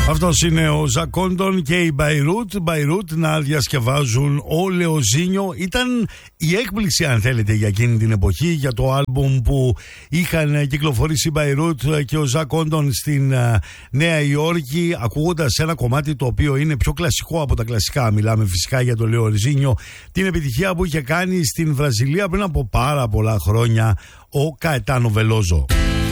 Αυτός είναι ο Ζακόντον και η Μπαϊρούτ να διασκευάζουν ο Λεοζίνιο. Ήταν η έκπληξη, αν θέλετε, για εκείνη την εποχή, για το άλμπουμ που είχαν κυκλοφορήσει η Μπαϊρούτ και ο Ζακόντον στην Νέα Υόρκη, ακούγοντας ένα κομμάτι το οποίο είναι πιο κλασικό από τα κλασικά. Μιλάμε φυσικά για το Λεοζίνιο, την επιτυχία που είχε κάνει στην Βραζιλία πριν από πάρα πολλά χρόνια ο Καετάνο Βελόζο.